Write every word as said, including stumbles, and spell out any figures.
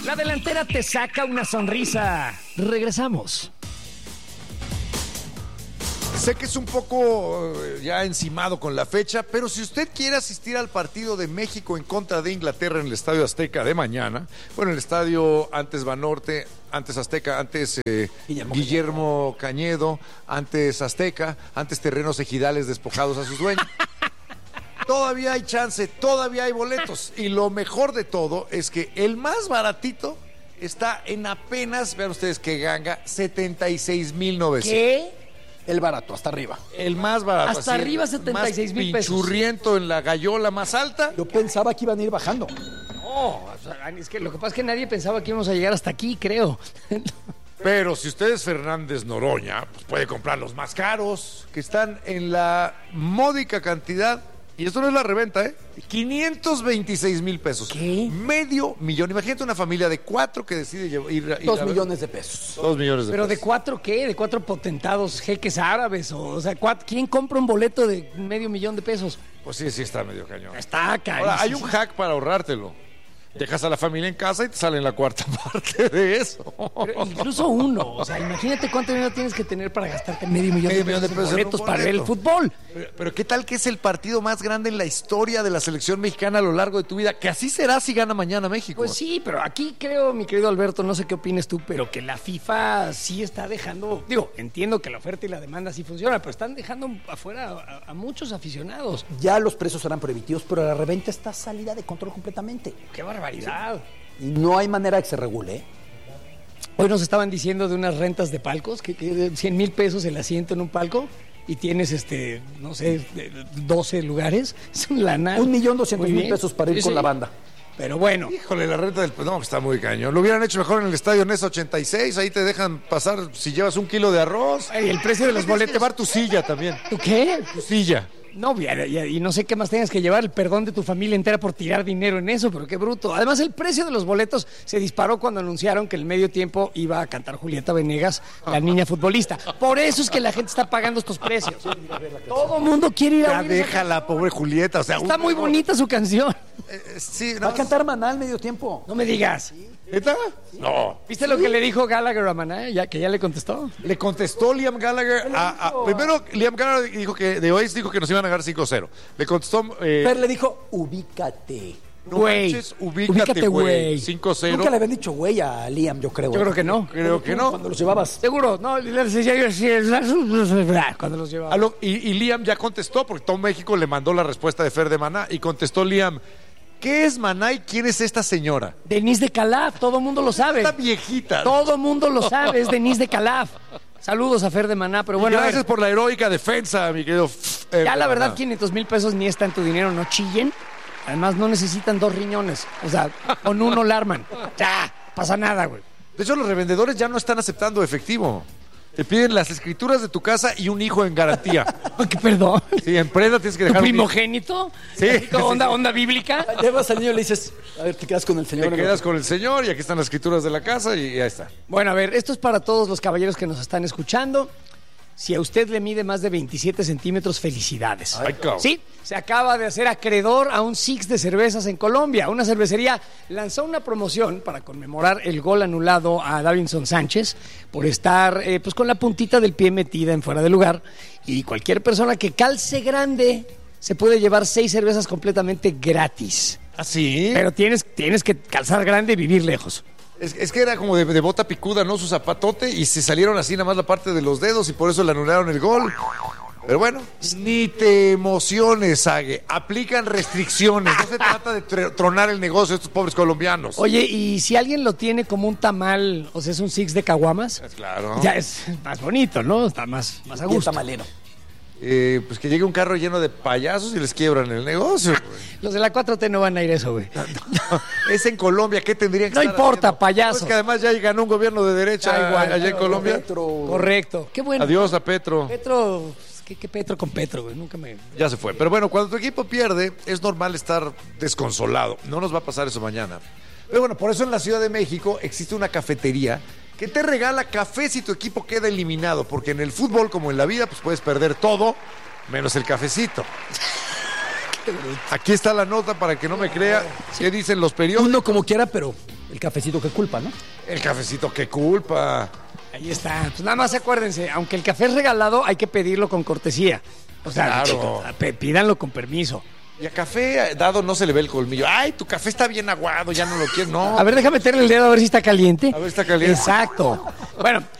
La delantera te saca una sonrisa. Regresamos. Sé que es un poco eh, ya encimado con la fecha, pero si usted quiere asistir al partido de México en contra de Inglaterra en el Estadio Azteca de mañana, bueno, el estadio antes Banorte, antes Azteca, antes eh, Guillermo, Guillermo Cañedo, antes Azteca, antes terrenos ejidales despojados a sus dueños. Todavía hay chance, todavía hay boletos. Y lo mejor de todo es que el más baratito está en apenas, vean ustedes qué ganga, setenta y seis mil novecientos. ¿Qué? El barato, hasta arriba. El más barato. Hasta así, arriba setenta y seis mil pesos. Pinchurriento en la gallola más alta. Yo pensaba que iban a ir bajando. No, o sea, es que lo que pasa es que nadie pensaba que íbamos a llegar hasta aquí, creo. Pero si usted es Fernández Noroña, pues puede comprar los más caros, que están en la módica cantidad. Y esto no es la reventa, ¿eh? quinientos veintiséis mil pesos. ¿Qué? Medio millón. Imagínate una familia de cuatro que decide ir, ir a Dos ver. millones de pesos. Dos millones de ¿Pero pesos. de cuatro qué? ¿De cuatro potentados jeques árabes? O, o sea, ¿cuat- ¿quién compra un boleto de medio millón de pesos? Pues sí, sí está medio cañón. Está carísimo. Ahora, hay un hack para ahorrártelo. Dejas a la familia en casa y te sale en la cuarta parte de eso. Pero incluso uno. O sea, imagínate cuánto dinero tienes que tener para gastarte medio millón Medio de millón pesos, de pesos en en boletos un para ver el boleto. fútbol. Pero, pero ¿qué tal que es el partido más grande en la historia de la selección mexicana a lo largo de tu vida? Que así será si gana mañana México. Pues sí, pero aquí creo, mi querido Alberto, no sé qué opines tú, pero que la FIFA sí está dejando, digo, entiendo que la oferta y la demanda sí funcionan, pero están dejando afuera a, a muchos aficionados. Ya los precios serán prohibitivos, pero la reventa está salida de control completamente. ¡Qué barbaridad! Y no hay manera de que se regule, ¿eh? Hoy nos estaban diciendo de unas rentas de palcos, que, que cien mil pesos el asiento en un palco y tienes, este, no sé, doce lugares. Es un lanal. Un millón doscientos Muy mil bien. pesos para ir Sí, con sí. la banda. Pero bueno. Híjole, la renta del... No, está muy cañón. Lo hubieran hecho mejor en el estadio Nesa ochenta y seis. Ahí te dejan pasar si llevas un kilo de arroz. Ay, el precio de los Tienes que boletos. llevar tu silla también. ¿Tú qué? Tu silla. No, y, y- y no sé qué más tengas que llevar, el perdón de tu familia entera por tirar dinero en eso, pero qué bruto. Además, el precio de los boletos se disparó cuando anunciaron que el medio tiempo iba a cantar Julieta Venegas, la niña futbolista. Por eso es que la gente está pagando estos precios. Todo mundo quiere ir a Ya oír esa deja la pobre Julieta. O sea, Está un- muy bonita su canción. Eh, sí, Va no, a cantar Maná al medio tiempo. No me digas. ¿Neta? No. ¿Viste lo que le dijo Gallagher a Maná? Ya, que ya le contestó. Le contestó Liam Gallagher a, a- primero Liam Gallagher dijo que de hoy dijo que nos iban a ganar cinco cero. Le contestó eh, Fer le dijo, ubícate. no Güey, manches, ubícate, ubícate, güey. güey. cinco cero. Nunca le habían dicho güey a Liam, yo creo. Yo ¿eh? creo que no. Creo que no. Cuando los llevabas. Seguro, no, le decía yo así, cuando los llevaba. A lo- y, y Liam ya contestó porque todo México le mandó la respuesta de Fer de Maná y contestó Liam, ¿qué es Maná y quién es esta señora? Denise de Calaf, todo mundo lo sabe. Esta viejita. Todo mundo lo sabe, es Denise de Calaf. Saludos a Fer de Maná, pero bueno, a Gracias ver, por la heroica defensa, mi querido. eh, ya la Maná. verdad quinientos mil pesos ni es tanto dinero, no chillen. Además no necesitan dos riñones, o sea, con uno la arman. Ya, pasa nada, güey. De hecho, los revendedores ya no están aceptando efectivo. Te piden las escrituras de tu casa y un hijo en garantía. ¿Qué, perdón? Sí, en prenda tienes que ¿Tu dejar un hijo. primogénito? Sí. Así como onda, onda bíblica. Llevas al niño y le dices, a ver, te quedas con el señor. Te quedas con el señor y aquí están las escrituras de la casa y ya está. Bueno, a ver, esto es para todos los caballeros que nos están escuchando. Si a usted le mide más de veintisiete centímetros, felicidades. Ay, cabrón. Sí, se acaba de hacer acreedor a un Six de cervezas en Colombia. Una cervecería lanzó una promoción para conmemorar el gol anulado a Davinson Sánchez por estar eh, pues con la puntita del pie metida en fuera de lugar. Y cualquier persona que calce grande se puede llevar seis cervezas completamente gratis. ¿Ah, sí? Pero tienes, tienes que calzar grande y vivir lejos. Es, es que era como de, de bota picuda, ¿no? Su zapatote y se salieron así nada más la parte de los dedos y por eso le anularon el gol. Pero bueno, ni te emociones, Sague. Aplican restricciones. No se trata de tr- tronar el negocio de estos pobres colombianos. Oye, y si alguien lo tiene como un tamal, o sea, es un Six de caguamas, Claro. ya es más bonito, ¿no? Está más, más a Y el gusto. tamalero. Eh, pues que llegue un carro lleno de payasos y les quiebran el negocio. güey. Los de la cuatro T no van a ir a eso, güey. Es en Colombia, ¿qué tendrían que No estar importa, haciendo? payaso. Pues que además ya ganó un gobierno de derecha Da igual, allá en claro, Colombia. Petro. Correcto. Qué bueno. Adiós a Petro. Petro, ¿qué, qué Petro con Petro, güey? Nunca me... Ya se fue. Pero bueno, cuando tu equipo pierde, es normal estar desconsolado. No nos va a pasar eso mañana. Pero bueno, por eso en la Ciudad de México existe una cafetería que te regala café si tu equipo queda eliminado. Porque en el fútbol, como en la vida, pues puedes perder todo, menos el cafecito. Aquí está la nota para que no me crea. ¿Qué dicen los periódicos? Uno como quiera, pero El cafecito que culpa, ¿no? El cafecito, qué culpa. Ahí está. Pues nada más acuérdense, aunque el café es regalado, hay que pedirlo con cortesía. O sea, Claro. p- pídanlo con permiso. Y a café dado no se le ve el colmillo. Ay, tu café está bien aguado, ya no lo quiero. No. A ver, déjame meterle el dedo a ver si está caliente. A ver, está caliente. Exacto. Bueno,